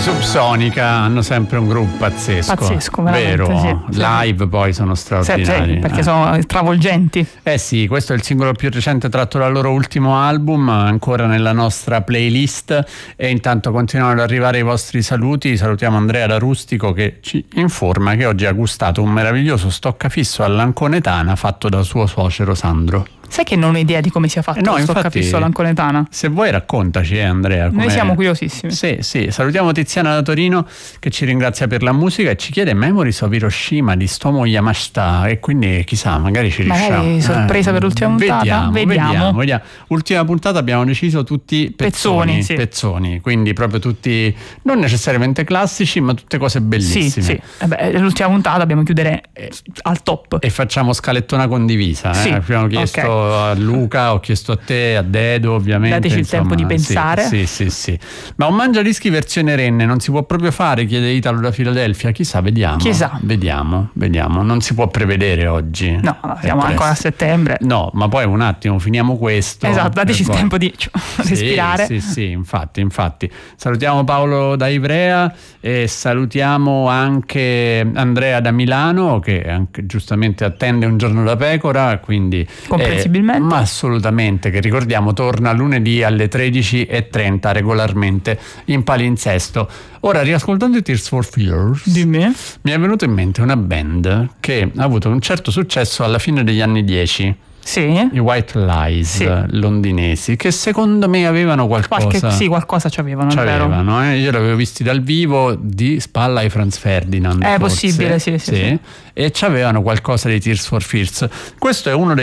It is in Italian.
Subsonica hanno sempre un groove pazzesco, veramente, vero? Sì. Live poi sono straordinari. Sì, perché sono travolgenti. Sì, questo è il singolo più recente tratto dal loro ultimo album, ancora nella nostra playlist, e intanto continuano ad arrivare i vostri saluti. Salutiamo Andrea da Rustico che ci informa che oggi ha gustato un meraviglioso stoccafisso all'anconetana fatto da suo suocero Sandro. Sai che non ho idea di come sia fatto lo stoccafisso all'anconetana? Se vuoi raccontaci, Andrea. Noi siamo curiosissimi. Sì. Salutiamo Tiziana da Torino che ci ringrazia per la musica e ci chiede Memories of Hiroshima di Stomo Yamashita, e quindi chissà, magari ci riusciamo. Magari sorpresa per l'ultima puntata. Vediamo. Ultima puntata abbiamo deciso tutti pezzoni, quindi proprio tutti non necessariamente classici, ma tutte cose bellissime. Sì. L'ultima puntata dobbiamo chiudere al top. E facciamo scalettona condivisa. Sì. Abbiamo chiesto a Luca, ho chiesto a te, a Dedo ovviamente. Dateci il tempo di pensare. Sì. Ma un mangiadischi versione renne non si può proprio fare, chiede Italo da Filadelfia. Chissà, vediamo. Vediamo. Non si può prevedere oggi. No, siamo ancora a settembre. No, ma poi un attimo, finiamo questo. Esatto, dateci il tempo di respirare. Sì, infatti. Salutiamo Paolo da Ivrea e salutiamo anche Andrea da Milano che anche giustamente attende un giorno da pecora, quindi comprensibilmente. Ma assolutamente, che ricordiamo torna lunedì alle 13:30 regolarmente in palinsesto. Ora, riascoltando i Tears for Fears, dimmi, mi è venuto in mente una band che ha avuto un certo successo alla fine degli anni 10. Sì. I White Lies londinesi, che secondo me avevano qualcosa. Qualcosa c'avevano. Io li avevo visti dal vivo di spalla ai Franz Ferdinand. È possibile, sì. E c'avevano qualcosa di Tears for Fears. Questo è uno dei